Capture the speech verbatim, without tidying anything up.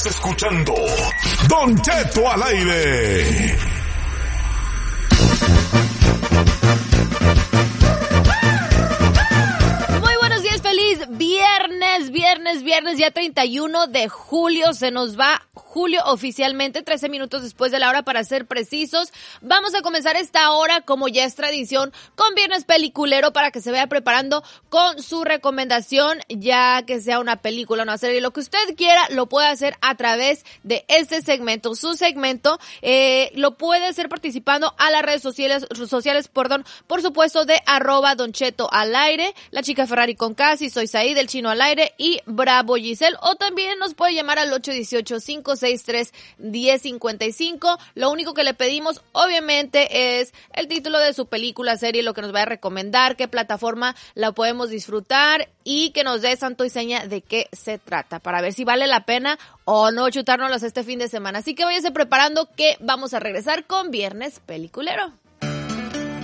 Escuchando Don Cheto al aire. Muy buenos días, feliz viernes, viernes, viernes, ya treinta y uno de julio, se nos va julio oficialmente, trece minutos después de la hora para ser precisos. Vamos a comenzar esta hora, como ya es tradición, con Viernes Peliculero para que se vaya preparando con su recomendación, ya que sea una película, una serie, lo que usted quiera, lo puede hacer a través de este segmento. Su segmento eh, lo puede hacer participando a las redes sociales, sociales, perdón, por supuesto, de arroba Don Cheto al aire, la chica Ferrari con Casi, soy Said, el chino al aire y Bravo Giselle, o también nos puede llamar al ocho uno ocho, cinco seis tres, uno cero cinco cinco. Lo único que le pedimos, obviamente, es el título de su película, serie, lo que nos vaya a recomendar, qué plataforma la podemos disfrutar y que nos dé santo y seña de qué se trata, para ver si vale la pena o no chutárnoslos este fin de semana. Así que váyase preparando que vamos a regresar con Viernes Peliculero.